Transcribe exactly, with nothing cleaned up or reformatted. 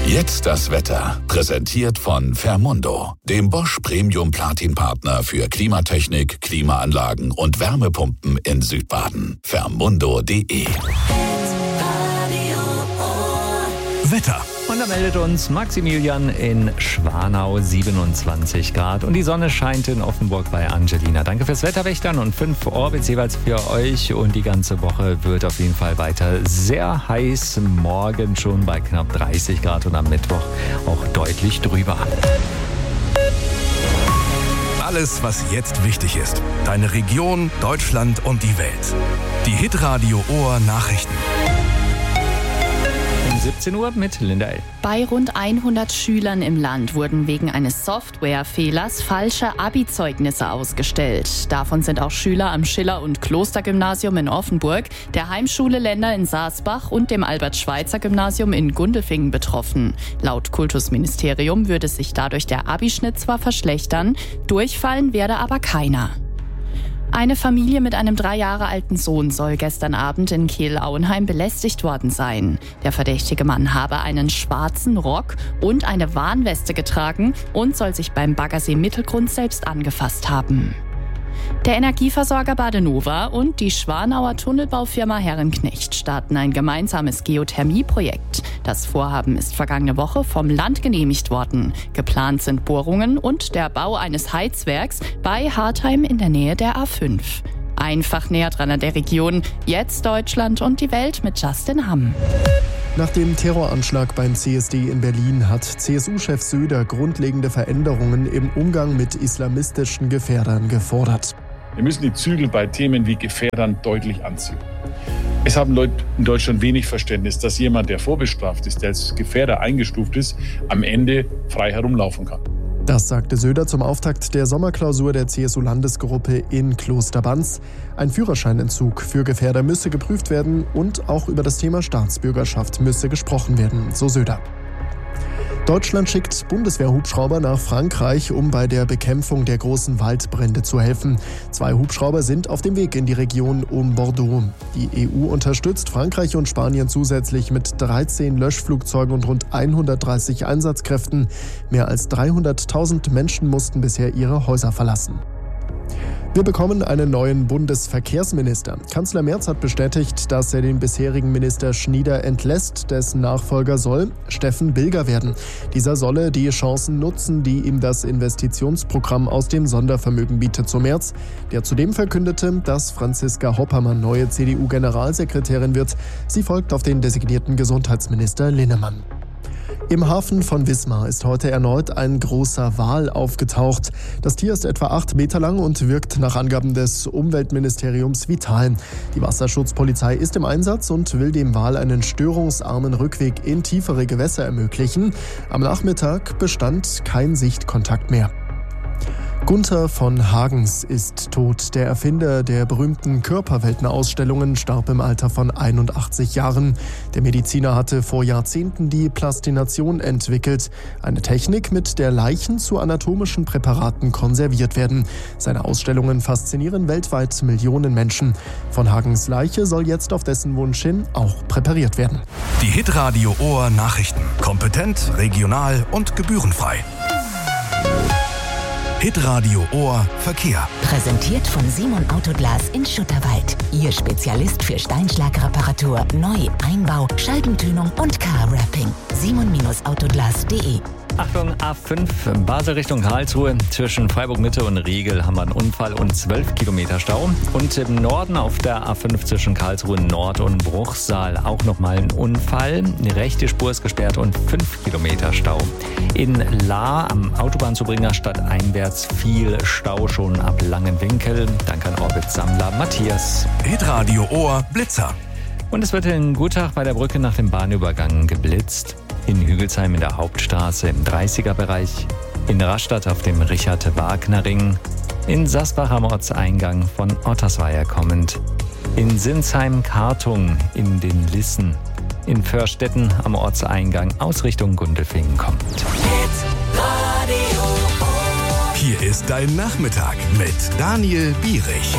Jetzt das Wetter. Präsentiert von Fermundo, dem Bosch Premium Platin Partner für Klimatechnik, Klimaanlagen und Wärmepumpen in Südbaden. Fermundo punkt de. Wetter. Und da meldet uns Maximilian in Schwanau siebenundzwanzig Grad und die Sonne scheint in Offenburg bei Angelina. Danke fürs Wetterwächtern und fünf Orbits jeweils für euch und die ganze Woche wird auf jeden Fall weiter sehr heiß. Morgen schon bei knapp dreißig Grad und am Mittwoch auch deutlich drüber. Alles, was jetzt wichtig ist. Deine Region, Deutschland und die Welt. Die Hitradio Ohr Nachrichten. siebzehn Uhr mit Linda L. Bei rund hundert Schülern im Land wurden wegen eines Softwarefehlers falsche Abi-Zeugnisse ausgestellt. Davon sind auch Schüler am Schiller- und Klostergymnasium in Offenburg, der Heimschule Länder in Saasbach und dem Albert-Schweitzer-Gymnasium in Gundelfingen betroffen. Laut Kultusministerium würde sich dadurch der Abischnitt zwar verschlechtern, durchfallen werde aber keiner. Eine Familie mit einem drei Jahre alten Sohn soll gestern Abend in Kehl-Auenheim belästigt worden sein. Der verdächtige Mann habe einen schwarzen Rock und eine Warnweste getragen und soll sich beim Baggersee Mittelgrund selbst angefasst haben. Der Energieversorger Badenova und die Schwanauer Tunnelbaufirma Herrenknecht starten ein gemeinsames Geothermieprojekt. Das Vorhaben ist vergangene Woche vom Land genehmigt worden. Geplant sind Bohrungen und der Bau eines Heizwerks bei Hartheim in der Nähe der A fünf. Einfach näher dran an der Region. Jetzt Deutschland und die Welt mit Justin Hamm. Nach dem Terroranschlag beim C S D in Berlin hat C S U-Chef Söder grundlegende Veränderungen im Umgang mit islamistischen Gefährdern gefordert. Wir müssen die Zügel bei Themen wie Gefährdern deutlich anziehen. Es haben Leute in Deutschland wenig Verständnis, dass jemand, der vorbestraft ist, der als Gefährder eingestuft ist, am Ende frei herumlaufen kann. Das sagte Söder zum Auftakt der Sommerklausur der C S U-Landesgruppe in Klosterbanz. Ein Führerscheinentzug für Gefährder müsse geprüft werden und auch über das Thema Staatsbürgerschaft müsse gesprochen werden, so Söder. Deutschland schickt Bundeswehrhubschrauber nach Frankreich, um bei der Bekämpfung der großen Waldbrände zu helfen. Zwei Hubschrauber sind auf dem Weg in die Region um Bordeaux. Die E U unterstützt Frankreich und Spanien zusätzlich mit dreizehn Löschflugzeugen und rund hundertdreißig Einsatzkräften. Mehr als dreihunderttausend Menschen mussten bisher ihre Häuser verlassen. Wir bekommen einen neuen Bundesverkehrsminister. Kanzler Merz hat bestätigt, dass er den bisherigen Minister Schnieder entlässt. Dessen Nachfolger soll Steffen Bilger werden. Dieser solle die Chancen nutzen, die ihm das Investitionsprogramm aus dem Sondervermögen bietet, so Merz, der zudem verkündete, dass Franziska Hoppermann neue C D U-Generalsekretärin wird. Sie folgt auf den designierten Gesundheitsminister Linnemann. Im Hafen von Wismar ist heute erneut ein großer Wal aufgetaucht. Das Tier ist etwa acht Meter lang und wirkt nach Angaben des Umweltministeriums vital. Die Wasserschutzpolizei ist im Einsatz und will dem Wal einen störungsarmen Rückweg in tiefere Gewässer ermöglichen. Am Nachmittag bestand kein Sichtkontakt mehr. Gunther von Hagens ist tot. Der Erfinder der berühmten Körperweltenausstellungen starb im Alter von einundachtzig Jahren. Der Mediziner hatte vor Jahrzehnten die Plastination entwickelt. Eine Technik, mit der Leichen zu anatomischen Präparaten konserviert werden. Seine Ausstellungen faszinieren weltweit Millionen Menschen. Von Hagens Leiche soll jetzt auf dessen Wunsch hin auch präpariert werden. Die Hitradio Ohr Nachrichten. Kompetent, regional und gebührenfrei. Hitradio Ohr Verkehr. Präsentiert von Simon Autoglas in Schutterwald. Ihr Spezialist für Steinschlagreparatur, Neu-, Einbau, Scheibentönung und Car-Wrapping. simon Autoglas punkt de. Achtung, A fünf, Basel Richtung Karlsruhe. Zwischen Freiburg-Mitte und Riegel haben wir einen Unfall und zwölf Kilometer Stau. Und im Norden auf der A fünf zwischen Karlsruhe Nord und Bruchsal auch nochmal ein Unfall. Die rechte Spur ist gesperrt und fünf Kilometer Stau. In Lahr am Autobahnzubringer stadteinwärts viel Stau schon ab Langenwinkel. Danke an Orbit-Sammler Matthias. Hitradio Ohr Blitzer. Und es wird in Gutach bei der Brücke nach dem Bahnübergang geblitzt. In Hügelsheim in der Hauptstraße im dreißiger-Bereich, in Rastatt auf dem Richard-Wagner-Ring, in Sasbach am Ortseingang von Ottersweier kommend, in Sinsheim-Kartung in den Lissen, in Förstetten am Ortseingang aus Richtung Gundelfingen kommt. Hier ist dein Nachmittag mit Daniel Bierich.